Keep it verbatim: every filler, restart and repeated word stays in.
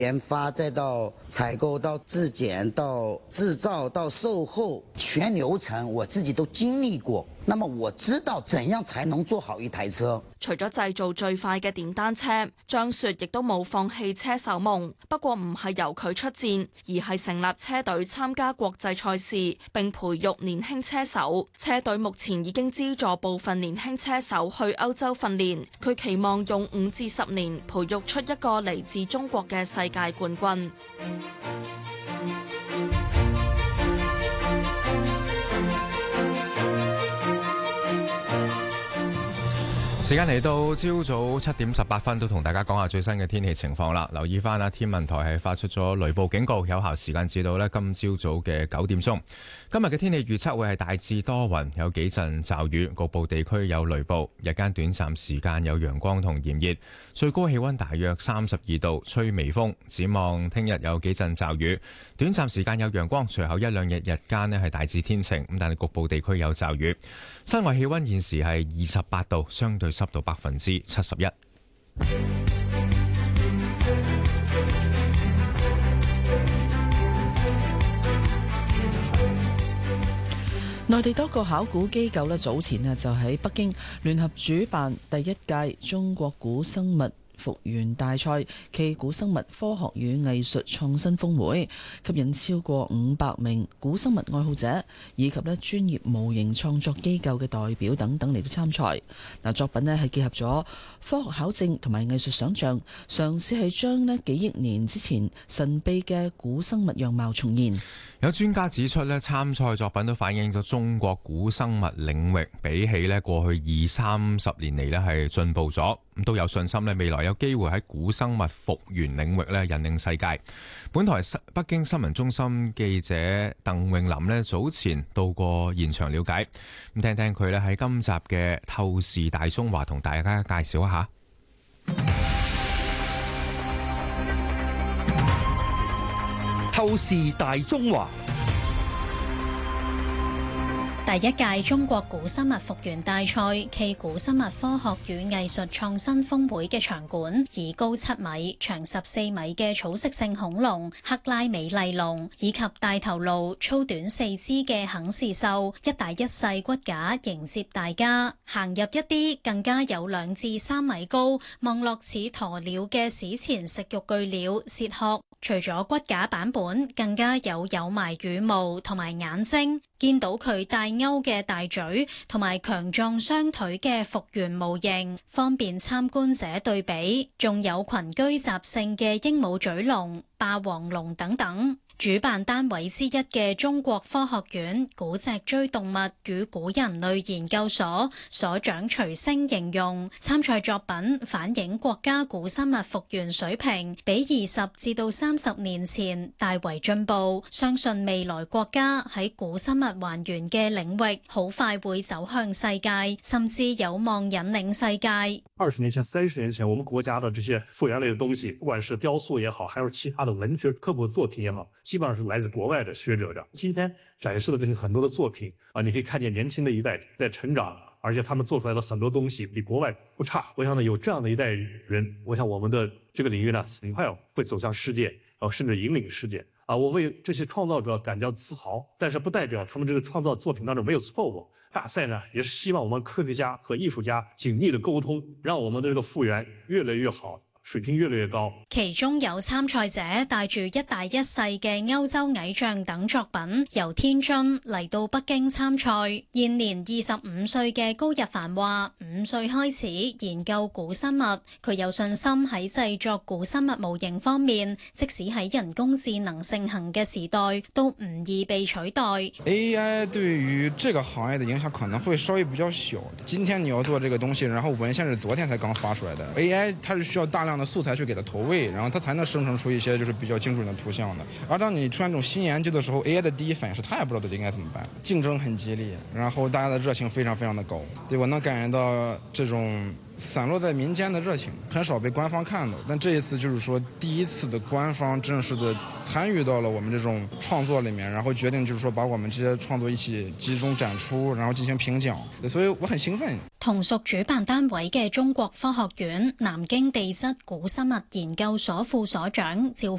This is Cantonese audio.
研發再到採購到質檢到製造到售後全流程我自己都經歷過，那麼我知道怎樣才能做好一台車。 除咗製造最快嘅電單車，張雪亦都冇放棄車手夢。不過唔係由佢出戰，而係成立車隊參加國際賽事，並培育年輕車手。車隊目前已經資助部分年輕車手去歐洲訓練。佢期望用五至十年培育出一個嚟自中國嘅世界冠軍。 時間嚟到朝早七點十八分，都同大家講下最新嘅天氣情況啦。留意翻啦，天文台係發出咗雷暴警告，有效時間至到呢今朝早嘅九點鐘。今日嘅天氣預測會係大致多雲，有幾陣驟雨，局部地區有雷暴。日間短暫時間有陽光同炎熱，最高氣溫大約三十二度，吹微風。展望聽日有幾陣驟雨，短暫時間有陽光，隨後一兩日日間呢係大致天晴，咁但係局部地區有驟雨。室外氣溫現時係二十八度，相對濕度百分之七十一。 內地多個考古機構咧，早前啊就喺北京聯合主辦第一屆中國古生物復原大賽暨古生物科學與藝術創新峰會，吸引超過五百名古生物愛好者以及咧專業模型創作機構嘅代表等等嚟到參賽。嗱，作品咧係結合咗科學考證同埋藝術想像，嘗試係將咧幾億年之前神秘嘅古生物樣貌重現。 有專家指出咧，參賽作品都反映咗中國古生物領域比起咧過去二三十年嚟咧係進步咗，咁都有信心咧未來有機會喺古生物復原領域咧引領世界。本台北京新聞中心記者鄧詠琳咧早前到過現場了解，咁聽聽佢咧喺今集嘅透視大中華同大家介紹一下。 透視大中華。 第一屆中國古生物復原大賽暨古生物科學與藝術創新峰會嘅場館，以高七米、長十四米嘅草食性恐龍克拉美麗龍，以及大頭顱、粗短四肢嘅肯氏獸一大一細骨架迎接大家。行入一啲更加有兩至三米高、望落似鴕鳥嘅史前食肉巨鳥薛殼，除咗骨架版本，更加有有埋羽毛同埋眼睛。見到佢大鈎嘅大嘴同埋強壯雙腿嘅復原模型，方便參觀者對比。仲有群居習性嘅鸚鵡嘴龍、霸王龍等等。主辦單位之一嘅中國科學院古脊椎動物與古人類研究所所長徐星形容，參賽作品反映國家古生物復原水平比二十至到三十年前大為進步，相信未來國家喺古生物還原嘅領域好快會走向世界，甚至有望引領世界。 二十年前、三十年前，我們國家的這些復原類的東西，不管是雕塑也好，還是其他的文學科普作品也好，基本上是來自國外的學者的。今天展示的這些很多的作品啊，你可以看見年輕的一代在成長，而且他們做出來的很多東西比國外不差。我想呢，有這樣的一代人，我想我們的這個領域呢，很快會走向世界，啊，甚至引領世界。啊，我為這些創造者感到自豪，但是不代表他們這個創造作品當中沒有錯誤。大賽呢，也是希望我們科學家和藝術家緊密的溝通，讓我們的這個復原越來越好，水平越來越高。 其中有參賽者帶住一大一細嘅歐洲矮象等作品，由天津嚟到北京參賽。現年二十五歲嘅高日凡話：五歲開始研究古生物，佢有信心喺製作古生物模型方面，即使喺人工智能盛行嘅時代，都唔易被取代。 A I 對於這個行業的影響可能會稍微比較小。今天你要做這個東西，然後文獻是昨天才剛發出來的。A I 它是需要大量的素材去給它投喂，然後它才能生成出一些就是比較精準的圖像的。而當你出現這種新研究的時候 ，A I 的第一反應是它也不知道應該怎麼辦，競爭很激烈，然後大家的熱情非常非常的高。對，我能感覺到這種散落在民間的熱情，很少被官方看到。但這一次就是說第一次的官方正式的參與到了我們這種創作裡面，然後決定就是說把我們這些創作一起集中展出，然後進行評獎，所以我很興奮。 同屬主辦單位嘅中國科學院南京地質古生物研究所副所長趙